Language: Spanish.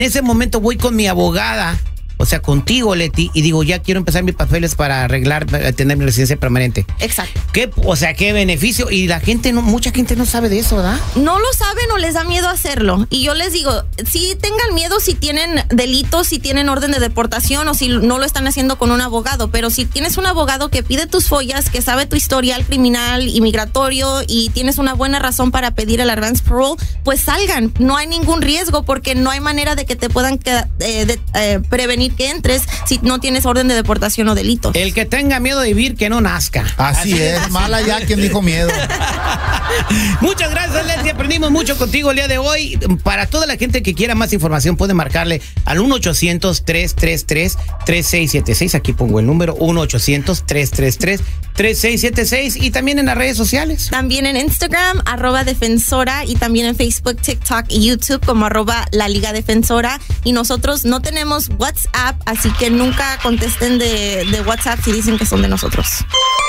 En ese momento voy con mi abogada, o sea, contigo, Leti, y digo, ya quiero empezar mis papeles para arreglar, para tener mi residencia permanente. Exacto. ¿Qué beneficio? Y la gente, mucha gente no sabe de eso, ¿verdad? No lo saben o les da miedo hacerlo. Y yo les digo, sí tengan miedo si tienen delitos, si tienen orden de deportación o si no lo están haciendo con un abogado. Pero si tienes un abogado que pide tus follas, que sabe tu historial criminal y migratorio y tienes una buena razón para pedir el advance parole, pues salgan. No hay ningún riesgo porque no hay manera de que te puedan prevenir que entres si no tienes orden de deportación o delito. El que tenga miedo de vivir, que no nazca. Así es, mala ya quien dijo miedo. Muchas gracias, Leti. Aprendimos mucho contigo el día de hoy. Para toda la gente que quiera más información, puede marcarle al 1-800-333-3676. Aquí pongo el número 1-800-333-3676. Y también en las redes sociales. También en Instagram, @defensora, y también en Facebook, TikTok y YouTube como @la Liga Defensora. Y nosotros no tenemos WhatsApp, así que nunca contesten de WhatsApp si dicen que son de nosotros.